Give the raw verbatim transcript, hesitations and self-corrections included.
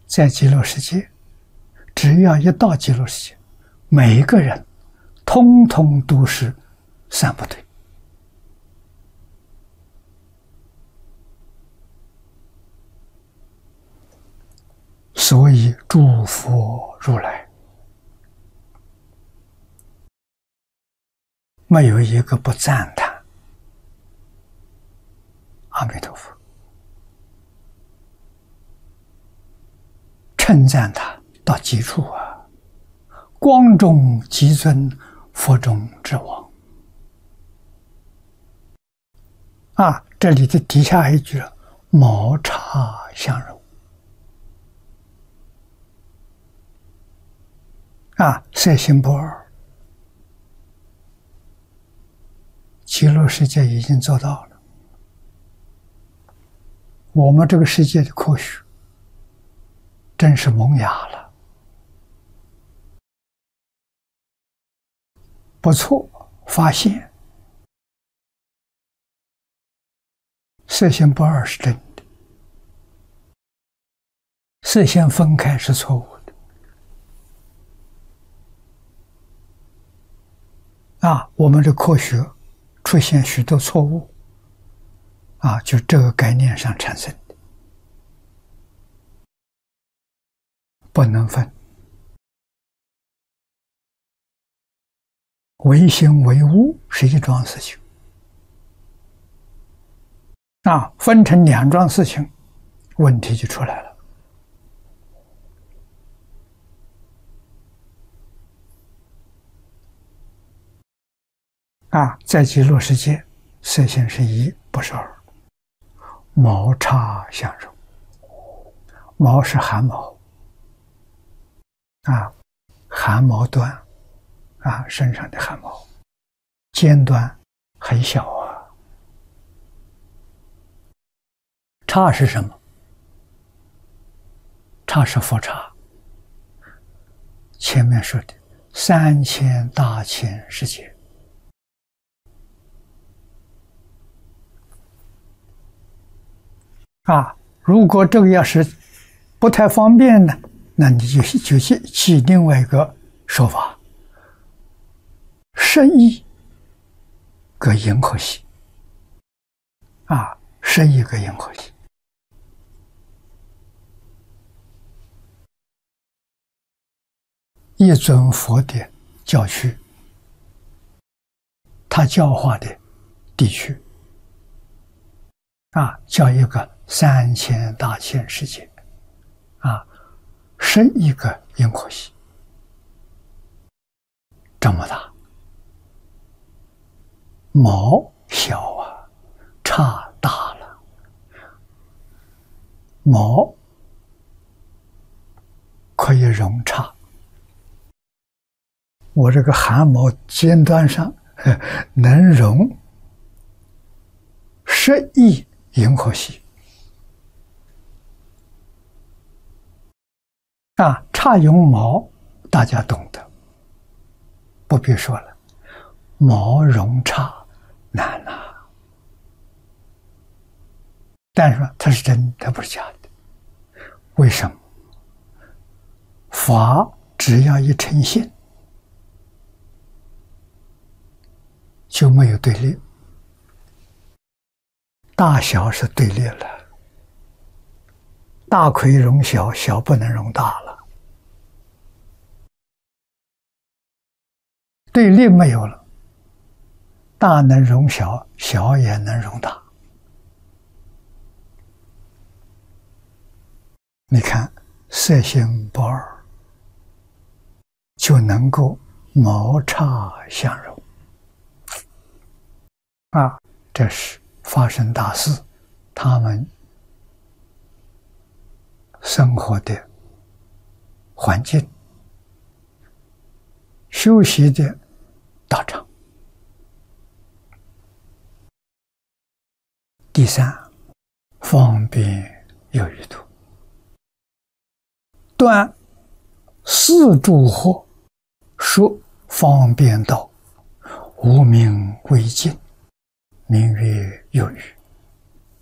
在极乐世界，只要一到极乐世界，每一个人通通都是三不退。所以诸佛如来没有一个不赞叹阿弥陀佛，称赞他到极处啊！光中极尊，佛中之王啊！这里的底下一句毛叉相融啊，色心不二，极乐世界已经做到了。我们这个世界的科学真是萌芽了，不错，发现色心不二是真的，色心分开是错误的。啊，我们的科学出现许多错误，啊，就这个概念上产生的，不能分，唯心唯物是一桩事情，啊，分成两桩事情，问题就出来了。啊，在极乐世界，色心是一，不是二。毛叉相融，毛是汗毛，啊，汗毛端，啊，身上的汗毛，尖端很小啊。叉是什么？叉是佛叉。前面说的三千大千世界。啊，如果这个要是不太方便呢，那你就就记记另外一个说法：十亿个银河系。啊，十亿个银河系。一尊佛的教区，他教化的地区，啊，叫一个三千大千世界，啊，十亿个银河系，这么大，毛小啊，叉大了，毛可以容叉，我这个汗毛尖端上能容十亿银河系。啊，叉绒毛大家懂得，不必说了，毛绒叉难啊。但是它是真的，它不是假的。为什么？法只要一成性，就没有对立，大小是对立了。大可以容小，小不能容大了。对立没有了，大能容小，小也能容大。你看色心不二，就能够毛叉相融。啊，这是发生大事，他们生活的环境，修习的道场。第三，方便有余土，断四诸惑，说方便道，无名为净，名曰有余。